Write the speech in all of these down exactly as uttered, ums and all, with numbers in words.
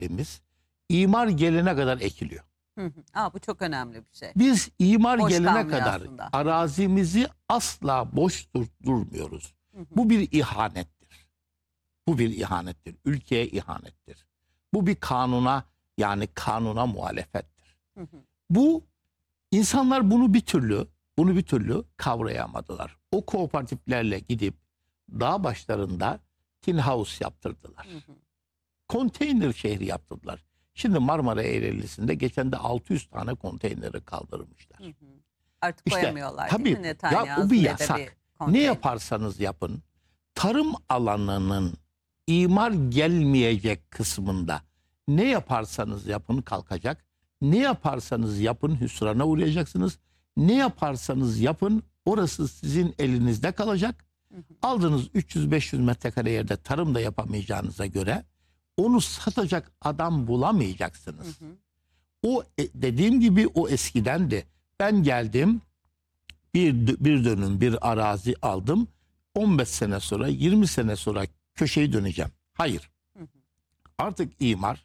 şeklimiz imar gelene kadar ekiliyor. Hı hı. Aa, bu çok önemli bir şey. Biz imar Boş gelene kalmıyor kadar aslında. arazimizi asla boş dur durmuyoruz. Hı hı. Bu bir ihanettir. Bu bir ihanettir. Ülkeye ihanettir. Bu bir kanuna, yani kanuna muhalefettir. Hı hı. Bu insanlar bunu bir türlü bunu bir türlü kavrayamadılar. O kooperatiflerle gidip dağ başlarında tin house yaptırdılar. Hı hı. Konteyner şehri yaptırdılar. Şimdi Marmara Eğrelisi'nde geçen de altı yüz tane konteyneri kaldırmışlar. Hı hı. Artık İşte, koyamıyorlar tabii, değil mi? Netanyahu ya o bir Suriye'de yasak. bir Ne konteyner. yaparsanız yapın, tarım alanının imar gelmeyecek kısmında ne yaparsanız yapın kalkacak. Ne yaparsanız yapın hüsrana uğrayacaksınız. Ne yaparsanız yapın orası sizin elinizde kalacak. Hı hı. Aldığınız üç yüz beş yüz metrekare yerde tarım da yapamayacağınıza göre onu satacak adam bulamayacaksınız. Hı hı. O e, dediğim gibi o eskidendi. Ben geldim, bir, bir dönüm bir arazi aldım. on beş sene sonra, yirmi sene sonra köşeyi döneceğim. Hayır. Hı hı. Artık imar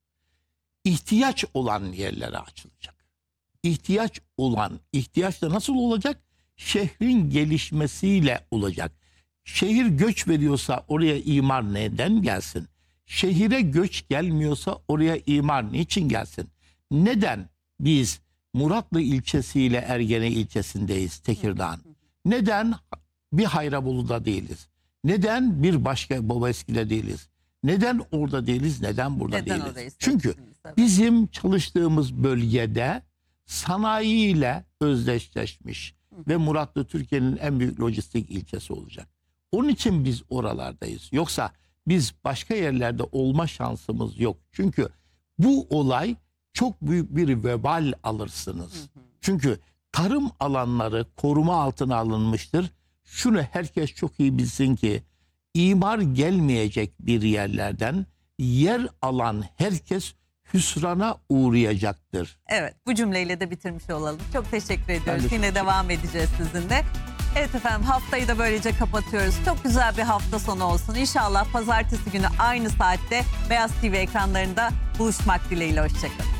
ihtiyaç olan yerlere açılacak. İhtiyaç olan, ihtiyaç da nasıl olacak? Şehrin gelişmesiyle olacak. Şehir göç veriyorsa oraya imar neden gelsin? Şehire göç gelmiyorsa oraya imar niçin gelsin? Neden biz Muratlı ilçesiyle Ergene ilçesindeyiz, Tekirdağ'ın? Neden bir Hayrabolu'da değiliz? Neden bir başka Babaeski'de değiliz? Neden orada değiliz? Neden burada Neden değiliz? orayı Çünkü seçtiniz? Evet. bizim çalıştığımız bölgede sanayiyle özdeşleşmiş ve Muratlı Türkiye'nin en büyük lojistik ilçesi olacak. Onun için biz oralardayız. Yoksa biz başka yerlerde olma şansımız yok. Çünkü bu olay çok büyük bir vebal alırsınız. Hı hı. Çünkü tarım alanları koruma altına alınmıştır. Şunu herkes çok iyi bilsin ki imar gelmeyecek bir yerlerden yer alan herkes hüsrana uğrayacaktır. Evet, bu cümleyle de bitirmiş olalım. Çok teşekkür ediyoruz. çok Yine devam edeceğiz sizinle. Evet efendim, haftayı da böylece kapatıyoruz. Çok güzel bir hafta sonu olsun. İnşallah pazartesi günü aynı saatte Beyaz T V ekranlarında buluşmak dileğiyle. Hoşçakalın.